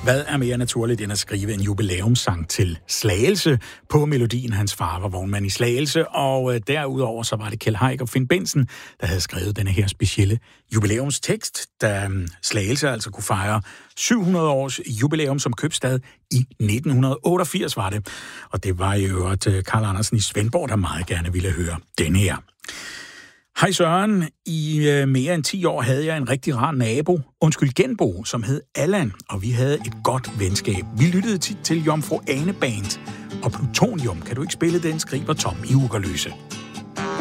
Hvad er mere naturligt end at skrive en jubilæumssang til Slagelse? På melodien Hans far var vognmand i Slagelse, og derudover så var det Kjeld Haik og Finn Bentzen, der havde skrevet denne her specielle jubilæumstekst, da Slagelse altså kunne fejre 700 års jubilæum som købstad i 1988 var det. Og det var i øvrigt Carl Andersen i Svendborg, der meget gerne ville høre denne her. Hej Søren, i mere end 10 år havde jeg en rigtig rar genbo, som hed Allan, og vi havde et godt venskab. Vi lyttede tit til Jomfru Ane Band og Plutonium. Kan du ikke spille den, skriver Tom i Ugerløse.